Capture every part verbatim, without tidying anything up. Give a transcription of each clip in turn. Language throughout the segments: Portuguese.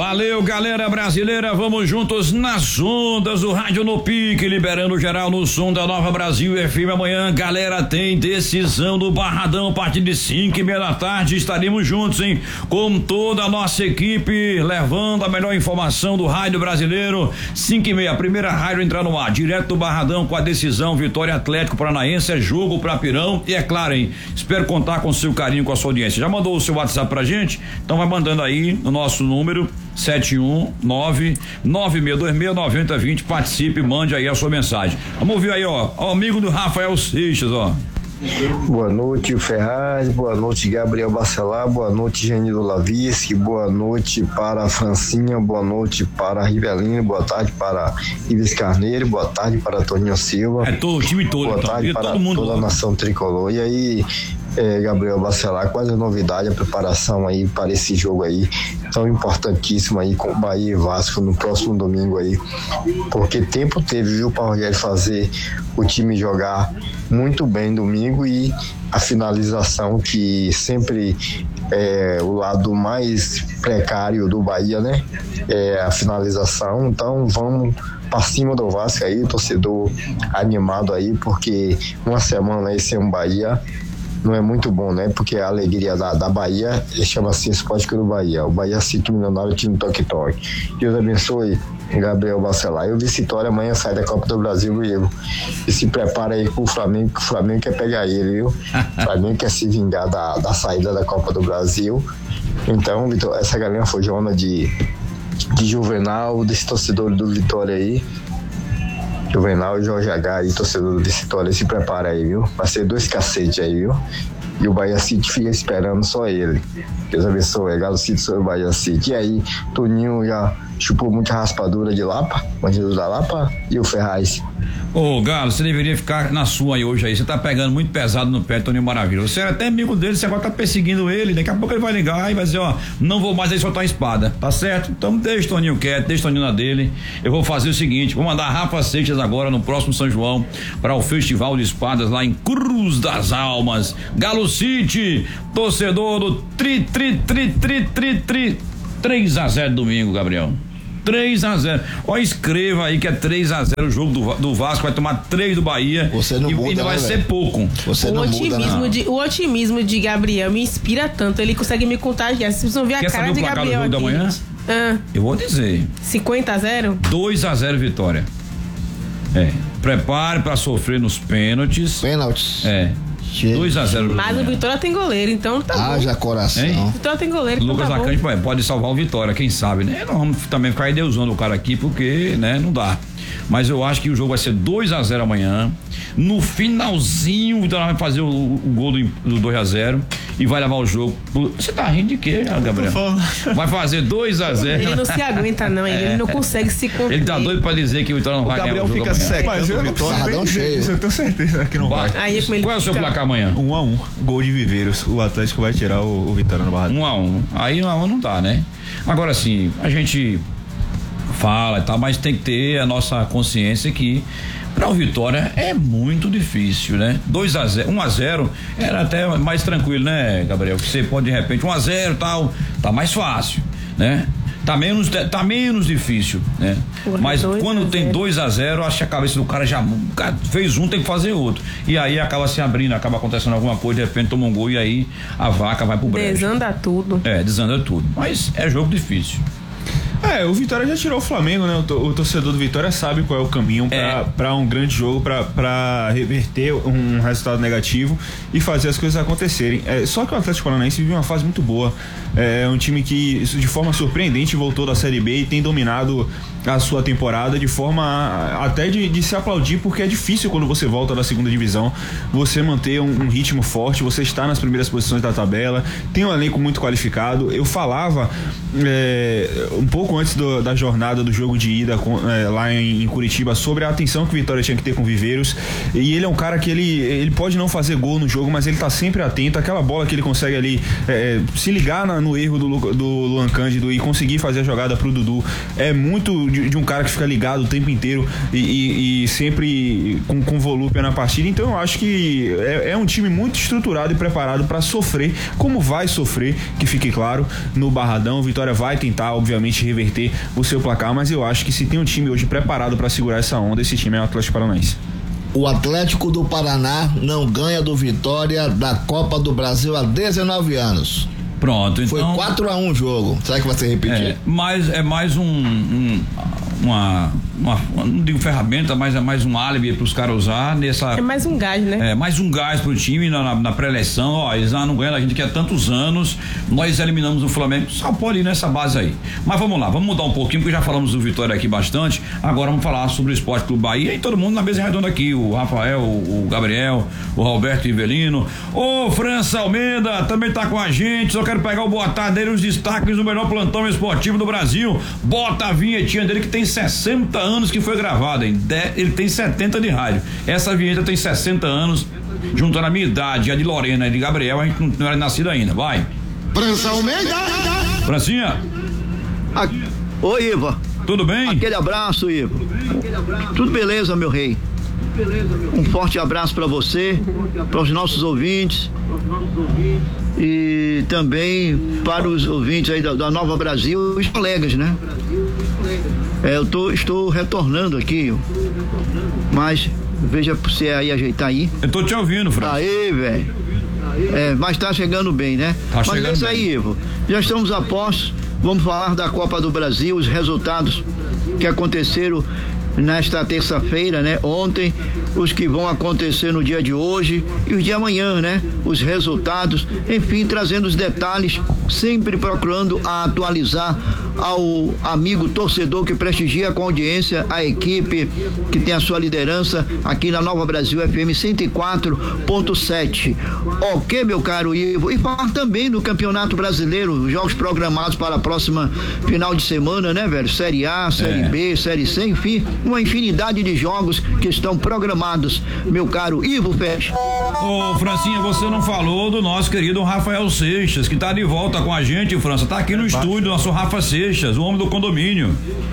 Valeu, galera brasileira, vamos juntos nas ondas do Rádio no Pique, liberando geral no som da Nova Brasil F M. Amanhã, galera, tem decisão do Barradão a partir de cinco e meia da tarde, estaremos juntos, hein? Com toda a nossa equipe, levando a melhor informação do rádio brasileiro. Cinco e meia, a primeira rádio entrar no ar, direto do Barradão com a decisão, Vitória Atlético Paranaense, é jogo pra Pirão, e é claro, hein? Espero contar com o seu carinho, com a sua audiência. Já mandou o seu WhatsApp pra gente? Então vai mandando aí no nosso número sete um nove nove seis dois seis nove zero dois zero, participe, mande aí a sua mensagem. Vamos ouvir aí, ó, o amigo do Rafael Seixas, ó. Boa noite, Ferraz, boa noite, Gabriel Bacelar, boa noite, Genildo Lavisque, boa noite para a Francinha, boa noite para a Rivelino, boa tarde para Ives Carneiro, boa tarde para Toninho Silva. É todo o time todo, boa então, tarde para todo mundo toda lá. A nação tricolor. E aí, é, Gabriel Bacelar, quase a novidade, a preparação aí para esse jogo aí, tão importantíssimo aí com Bahia e Vasco no próximo domingo aí, porque tempo teve, viu, para o Rogério fazer o time jogar muito bem domingo, e a finalização, que sempre é o lado mais precário do Bahia, né? É a finalização. Então vamos para cima do Vasco aí, torcedor animado aí, porque uma semana aí sem um Bahia não é muito bom, né? Porque a alegria da, da Bahia chama-se Esporte Clube do Bahia. O Bahia City Milionário, time toque-toque. Deus abençoe, Gabriel Bacelar. Eu vi Vitória amanhã sai da Copa do Brasil, viu? E se prepara aí com o Flamengo, que o Flamengo quer pegar ele, viu? O Flamengo quer se vingar da, da saída da Copa do Brasil. Então, Vitor, essa galera foi jona de, de Juvenal, desse torcedor do Vitória aí. Juvenal e Jorge H aí, torcedor do Vitória, se prepara aí, viu? Vai ser dois cacetes aí, viu? E o Bahia City fica esperando só ele. Deus abençoe, Galo City sobre o Bahia City. E aí, Toninho já chupou muita raspadura de Lapa, bandido da Lapa, e o Ferraz. Ô, Galo, você deveria ficar na sua aí hoje aí, você tá pegando muito pesado no pé do Toninho Maravilha. Você é até amigo dele, você agora tá perseguindo ele, daqui a pouco ele vai ligar e vai dizer, ó, não vou mais aí soltar a espada, tá certo? Então deixa o Toninho quieto, deixa o Toninho na dele. Eu vou fazer o seguinte, vou mandar Rafa Seixas agora no próximo São João para o Festival de Espadas lá em Cruz das Almas. Galo City, torcedor do tri, tri, tri, tri, tri, tri, três a zero domingo, Gabriel. três a zero. Ó, escreva aí que é três a zero o jogo do, do Vasco, vai tomar três do Bahia. Você não e, muda, e não vai né, ser véio? pouco. Você o não otimismo muda, não. de, o otimismo de Gabriel me inspira tanto, ele consegue me contagiar. Vocês vão ver a Quer cara saber de o placar do Gabriel jogo aqui. da manhã? Ah, Eu vou dizer. cinquenta a zero? dois a zero Vitória. É. Prepare pra sofrer nos pênaltis. Pênaltis. É. dois a zero. Mas o Vitória tem goleiro, então tá bom. Haja coração. Hein? O Vitória tem goleiro, então Lucas tá bom. Lacante pode salvar o Vitória, quem sabe, né? Não vamos também ficar endeusando o cara aqui, porque, né, não dá. Mas eu acho que o jogo vai ser dois a zero amanhã. No finalzinho, o Vitória vai fazer o, o gol do, do dois a zero e vai levar o jogo. Você tá rindo de quê, Gabriel? Vai fazer dois a zero. Ele não se aguenta, não, ele, ele não consegue se conter. Ele tá doido pra dizer que o Vitória não vai ganhar o jogo amanhã. Mas eu não Sarradão cheio. Eu tenho certeza que não vai. Aí, como ele Qual é o seu fica- placar amanhã? Um a um, gol de Viveiros. O Atlético vai tirar o, o Vitória no Barradão. Um a um. Aí um a um não dá, né? Agora sim, a gente fala e tal, mas tem que ter a nossa consciência que para o Vitória é muito difícil, né? dois a zero, um a zero era até mais tranquilo, né, Gabriel? Que você pode de repente um a zero tal, tá mais fácil, né? Tá menos, tá menos difícil, né? Porra, Mas dois quando a tem zero. dois a zero, acho que a cabeça do cara já, o cara fez um, tem que fazer outro. E aí acaba se abrindo, acaba acontecendo alguma coisa, de repente toma um gol e aí a vaca vai pro brejo. Desanda tudo. É, desanda tudo. Mas é jogo difícil. É, o Vitória já tirou o Flamengo, né? O, to- o torcedor do Vitória sabe qual é o caminho pra, É. pra um grande jogo, pra, pra reverter um resultado negativo e fazer as coisas acontecerem. É, só que o Atlético Paranaense vive uma fase muito boa. É um time que, de forma surpreendente, voltou da Série B e tem dominado a sua temporada de forma a- até de, de se aplaudir, porque é difícil quando você volta da segunda divisão você manter um, um ritmo forte, você está nas primeiras posições da tabela, tem um elenco muito qualificado. Eu falava é, um pouco antes do, da jornada do jogo de ida com, é, lá em, em Curitiba sobre a atenção que o Vitória tinha que ter com o Viveiros, e ele é um cara que ele, ele pode não fazer gol no jogo, mas ele tá sempre atento, aquela bola que ele consegue ali é, se ligar na, no erro do, Lu- do Luan Cândido e conseguir fazer a jogada pro Dudu, é muito de, de um cara que fica ligado o tempo inteiro e, e, e sempre com, com volúpia na partida. Então eu acho que é, é um time muito estruturado e preparado para sofrer, como vai sofrer, que fique claro, no Barradão. O Vitória vai tentar, obviamente, reverter o seu placar, mas eu acho que se tem um time hoje preparado para segurar essa onda, esse time é o Atlético Paranaense. O Atlético do Paraná não ganha do Vitória da Copa do Brasil há dezenove anos. Pronto, então... Foi quatro a um o jogo. Será que vai ser repetido? É, mas é mais um... um uma, uma, não digo ferramenta, mas é mais um álibi para os caras usar nessa... É mais um gás, né? É, mais um gás pro time na, na, na pré-eleição. Ó, eles não ganham a gente que há tantos anos, nós eliminamos o Flamengo, só pode ir nessa base aí. Mas vamos lá, vamos mudar um pouquinho, porque já falamos do Vitória aqui bastante, agora vamos falar sobre o Esporte Clube Bahia e todo mundo na mesa redonda aqui, o Rafael, o, o Gabriel, o Roberto Ivelino, o França Almeida também tá com a gente, só quero pegar o boa tarde dele, os destaques do melhor plantão esportivo do Brasil. Bota a vinhetinha dele que tem sessenta anos que foi gravada, hein? De, ele tem setenta de rádio. Essa vinheta tem sessenta anos, juntando a minha idade, a de Lorena e de Gabriel, a gente não, não era nascido ainda. Vai. França Almeida! Francinha. Aqui. Oi, Iva. Tudo bem? Aquele abraço, Iva. Tudo beleza, meu rei. Um forte abraço para você, para os nossos ouvintes e também para os ouvintes aí da, da Nova Brasil, os colegas, né? É, eu tô, estou retornando aqui, mas veja se é aí ajeitar aí. Eu tô te ouvindo, Fran. Aí, velho. É, mas tá chegando bem, né? Tá mas chegando é isso bem. aí, Ivo. Já estamos a postos. Vamos falar da Copa do Brasil, os resultados que aconteceram nesta terça-feira, né? Ontem, os que vão acontecer no dia de hoje e os de amanhã, né? Os resultados, enfim, trazendo os detalhes, sempre procurando a atualizar ao amigo torcedor que prestigia com audiência a equipe que tem a sua liderança aqui na Nova Brasil F M cento e quatro ponto sete. Ok, meu caro Ivo? E falar também do Campeonato Brasileiro, jogos programados para a próxima final de semana, né, velho? Série A, Série É. B, Série C, enfim, uma infinidade de jogos que estão programados, meu caro Ivo Fecha. Ô, Francinha, você não falou do nosso querido Rafael Seixas, que tá de volta com a gente, França. Tá aqui no estúdio, nosso Rafa Seixas, o homem do condomínio.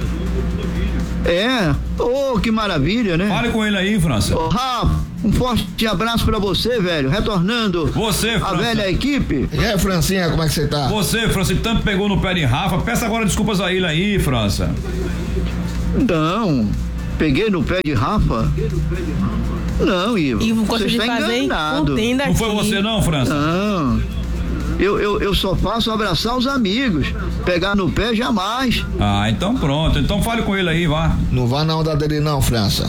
É, oh, que maravilha, né? Fale com ele aí, França. Ô, Rafa, um forte abraço pra você, velho. Retornando Você, a França. velha equipe. E aí, Francinha, como é que você tá? Você, França, que tanto pegou no pé de Rafa, peça agora desculpas a ele aí, França. Não, peguei no pé de Rafa. Não, Ivo. Ivo gosta você de está fazer enganado. contenda Não foi aqui. você não, França? Não. Eu, eu, eu só faço abraçar os amigos. Pegar no pé jamais. Ah, então pronto. Então fale com ele aí, vá. Não vá na onda dele não, França.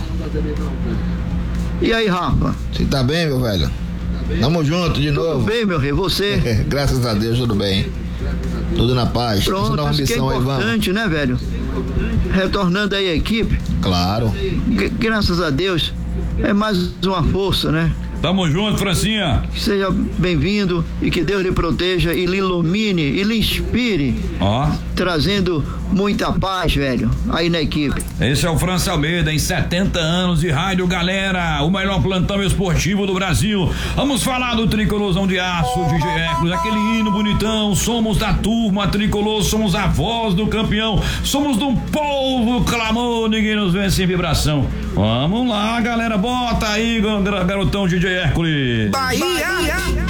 E aí, Rafa? Você tá bem, meu velho? Tamo junto de Tudo novo. bem, meu rei? Você? É, graças a Deus, tudo bem. Tudo na paz. Pronto, Essa nova isso que é missão aí, vamos. importante, né, velho? Retornando aí a equipe. Claro. G- graças a Deus. É mais uma força, né? Tamo junto, Francinha. Seja bem-vindo e que Deus lhe proteja e lhe ilumine e lhe inspire, Ó, trazendo muita paz, velho, aí na equipe. esse é o França Almeida, em setenta anos de rádio, galera, o melhor plantão esportivo do Brasil. Vamos falar do Tricolosão de Aço, D J Hércules, aquele hino bonitão. Somos da turma Tricolor, somos a voz do campeão, somos do povo clamor, ninguém nos vence em vibração. Vamos lá, galera, bota aí, gar- garotão D J Hércules. Bahia.